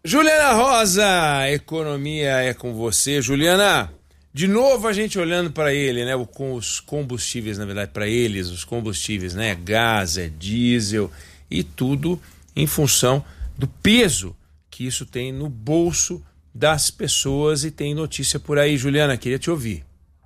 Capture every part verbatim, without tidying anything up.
Juliana Rosa, economia é com você. Juliana, de novo a gente olhando para ele, né? Com os combustíveis, na verdade, para eles, os combustíveis, né? Gás, é diesel e tudo em função do peso que isso tem no bolso das pessoas. E tem notícia por aí, Juliana, queria te ouvir.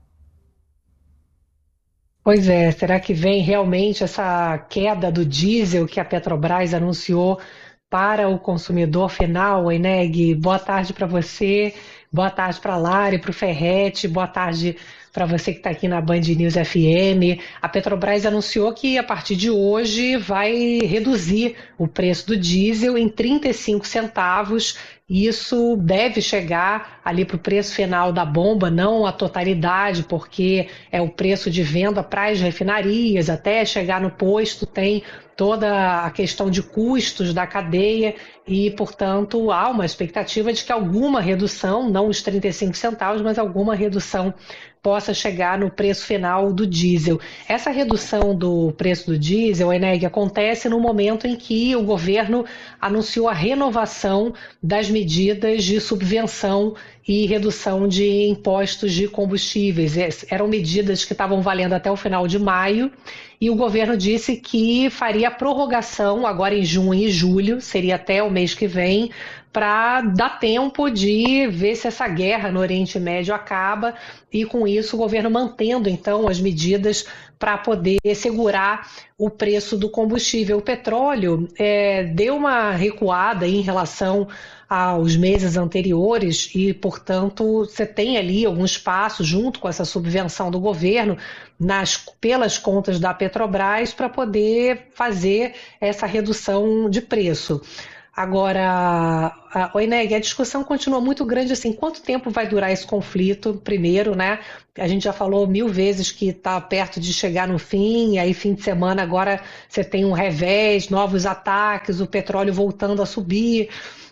Pois é, será que vem realmente essa queda do diesel que a Petrobras anunciou para o consumidor final, Eneg? Boa tarde para você, boa tarde para a Lari, para o Ferretti, boa tarde para você que está aqui na Band News F M. A Petrobras anunciou que a partir de hoje vai reduzir o preço do diesel em trinta e cinco centavos. Isso deve chegar ali para o preço final da bomba, não a totalidade, porque é o preço de venda para as refinarias, até chegar no posto tem toda a questão de custos da cadeia e, portanto, há uma expectativa de que alguma redução, não os trinta e cinco centavos, mas alguma redução possa chegar no preço final do diesel. Essa redução do preço do diesel, Eneg, acontece no momento em que o governo anunciou a renovação das medidas de subvenção e redução de impostos de combustíveis. Eram medidas que estavam valendo até o final de maio e o governo disse que faria a prorrogação agora em junho e julho, seria até o mês que vem, para dar tempo de ver se essa guerra no Oriente Médio acaba e, com isso, o governo mantendo, então, as medidas para poder segurar o preço do combustível. O petróleo é, deu uma recuada em relação aos meses anteriores e, portanto, você tem ali alguns passos junto com essa subvenção do governo nas, pelas contas da Petrobras para poder fazer essa redução de preço. Agora, a, Eneg, a discussão continua muito grande, assim, quanto tempo vai durar esse conflito, primeiro, né? A gente já falou mil vezes que está perto de chegar no fim, e aí fim de semana agora você tem um revés, novos ataques, o petróleo voltando a subir,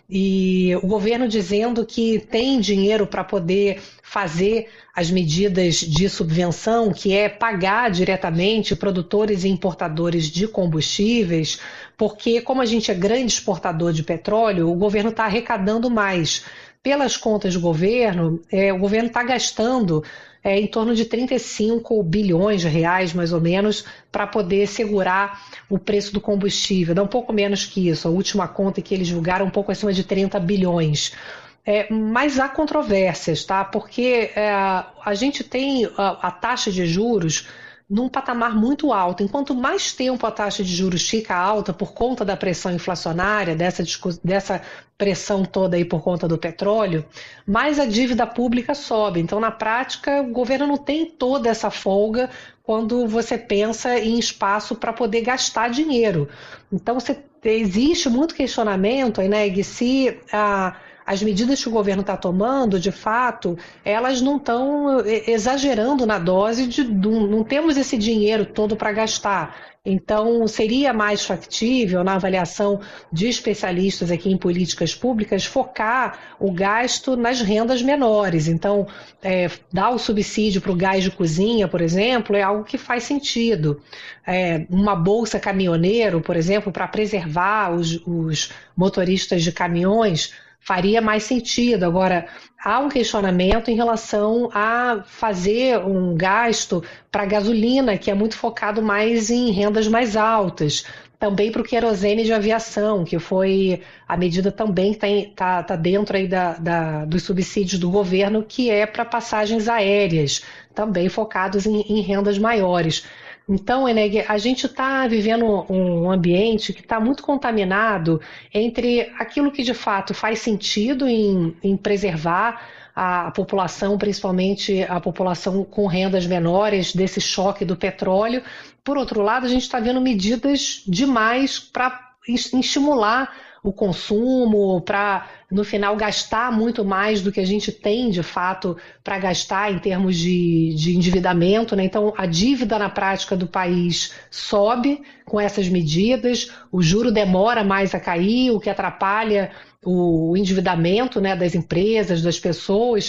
e o governo dizendo que tem dinheiro para poder fazer as medidas de subvenção, que é pagar diretamente produtores e importadores de combustíveis, porque como a gente é grande exportador de petróleo, o governo está arrecadando mais. Pelas contas do governo, é, o governo está gastando é, em torno de trinta e cinco bilhões de reais, mais ou menos, para poder segurar o preço do combustível. Dá um pouco menos que isso. A última conta que eles julgaram um pouco acima de trinta bilhões. É, mas há controvérsias, tá? Porque é, a gente tem a, a taxa de juros num patamar muito alto. Enquanto mais tempo a taxa de juros fica alta por conta da pressão inflacionária, dessa, dessa pressão toda aí por conta do petróleo, mais a dívida pública sobe. Então, na prática, o governo não tem toda essa folga quando você pensa em espaço para poder gastar dinheiro. Então, você, existe muito questionamento, né, se a as medidas que o governo está tomando, de fato, elas não estão exagerando na dose, de, não temos esse dinheiro todo para gastar. Então, seria mais factível, na avaliação de especialistas aqui em políticas públicas, focar o gasto nas rendas menores. Então, é, dar o subsídio para o gás de cozinha, por exemplo, é algo que faz sentido. É, uma bolsa caminhoneiro, por exemplo, para preservar os, os motoristas de caminhões, faria mais sentido. Agora, há um questionamento em relação a fazer um gasto para gasolina, que é muito focado mais em rendas mais altas. Também para o querosene de aviação, que foi a medida também que está tá, tá dentro aí da, da, dos subsídios do governo, que é para passagens aéreas, também focados em, em rendas maiores. Então, Eneg, a gente está vivendo um ambiente que está muito contaminado entre aquilo que de fato faz sentido em, em preservar a população, principalmente a população com rendas menores, desse choque do petróleo. Por outro lado, a gente está vendo medidas demais para estimular o consumo, para, no final, gastar muito mais do que a gente tem, de fato, para gastar em termos de, de endividamento, né? Então, a dívida na prática do país sobe com essas medidas, o juro demora mais a cair, o que atrapalha o endividamento, né, das empresas, das pessoas.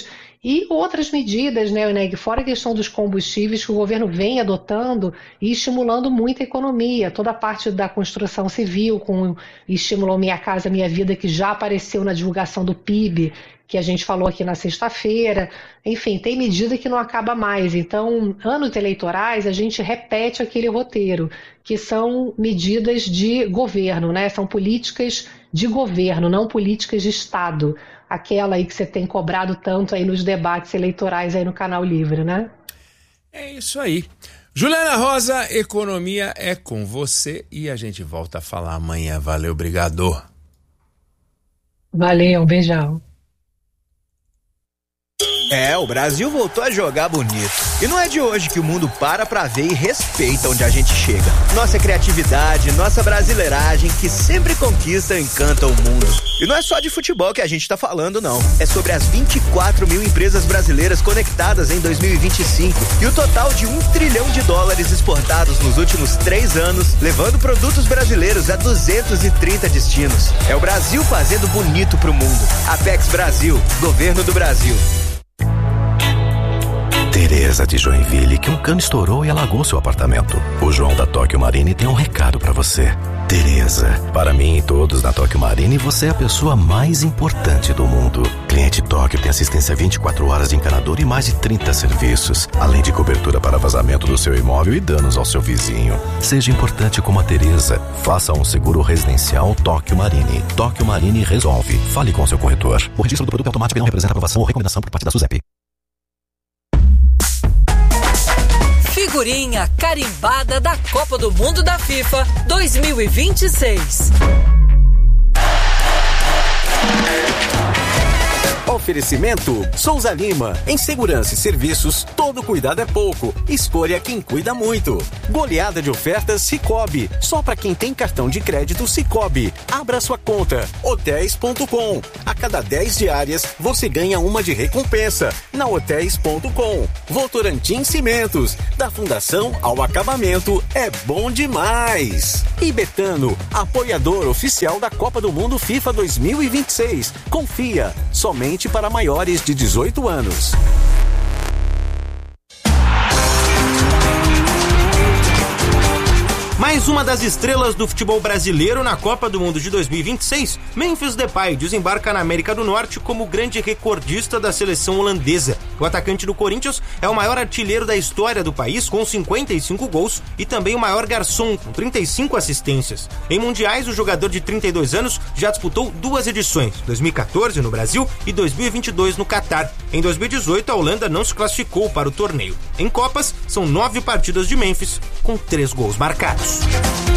E outras medidas, né, Eneg, fora a questão dos combustíveis que o governo vem adotando e estimulando muito a economia, toda a parte da construção civil, com estimulou Minha Casa Minha Vida, que já apareceu na divulgação do P I B, que a gente falou aqui na sexta-feira. Enfim, tem medida que não acaba mais. Então, anos eleitorais, a gente repete aquele roteiro, que são medidas de governo, né? São políticas de governo, não políticas de Estado. Aquela aí que você tem cobrado tanto aí nos debates eleitorais aí no Canal Livre, né? É isso aí. Juliana Rosa, economia é com você e a gente volta a falar amanhã. Valeu, obrigado. Valeu, um beijão. É, o Brasil voltou a jogar bonito. E não é de hoje que o mundo para pra ver e respeita onde a gente chega. Nossa criatividade, nossa brasileiragem, que sempre conquista e encanta o mundo. E não é só de futebol que a gente tá falando, não. É sobre as vinte e quatro mil empresas brasileiras conectadas em dois mil e vinte e cinco e o total de um trilhão de dólares exportados nos últimos três anos, levando produtos brasileiros a duzentos e trinta destinos. É o Brasil fazendo bonito pro mundo. Apex Brasil, Governo do Brasil. Tereza de Joinville, que um cano estourou e alagou seu apartamento. O João da Tóquio Marine tem um recado pra você. Tereza, para mim e todos da Tóquio Marine, você é a pessoa mais importante do mundo. Cliente Tóquio tem assistência vinte e quatro horas de encanador e mais de trinta serviços, além de cobertura para vazamento do seu imóvel e danos ao seu vizinho. Seja importante como a Tereza. Faça um seguro residencial Tóquio Marine. Tóquio Marine resolve. Fale com seu corretor. O registro do produto é automático e não representa aprovação ou recomendação por parte da SUSEP. Figurinha carimbada da Copa do Mundo da FIFA dois mil e vinte e seis. Oferecimento Souza Lima. Em segurança e serviços, todo cuidado é pouco. Escolha quem cuida muito. Goleada de ofertas Sicoob. Só para quem tem cartão de crédito Sicoob. Abra sua conta. hotéis ponto com. A cada dez diárias, você ganha uma de recompensa. Na hotéis ponto com. Votorantim Cimentos. Da fundação ao acabamento, é bom demais. E Betano, apoiador oficial da Copa do Mundo FIFA dois mil e vinte e seis. Confia. Somente para maiores de dezoito anos. Mais uma das estrelas do futebol brasileiro na Copa do Mundo de dois mil e vinte e seis, Memphis Depay desembarca na América do Norte como grande recordista da seleção holandesa. O atacante do Corinthians é o maior artilheiro da história do país, com cinquenta e cinco gols, e também o maior garçom, com trinta e cinco assistências. Em mundiais, o jogador de trinta e dois anos já disputou duas edições, dois mil e quatorze no Brasil e dois mil e vinte e dois no Catar. Em dois mil e dezoito, a Holanda não se classificou para o torneio. Em Copas, são nove partidas de Memphis, com três gols marcados.